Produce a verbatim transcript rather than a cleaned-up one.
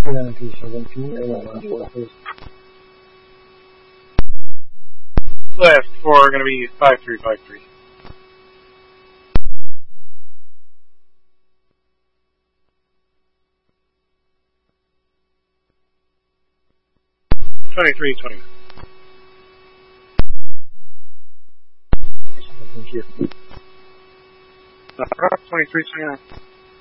Yankee seventeen, Airline Northwest. Left four, going to be five three five three. twenty-three twenty. Thank you. twenty-three twenty-nine.